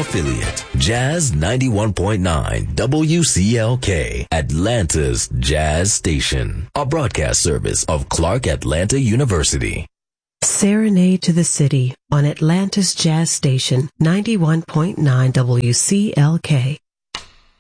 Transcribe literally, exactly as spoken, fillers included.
affiliate, Jazz ninety-one point nine W C L K, Atlanta's Jazz Station, a broadcast service of Clark Atlanta University. Serenade to the City on Atlanta's Jazz Station, ninety-one point nine W C L K.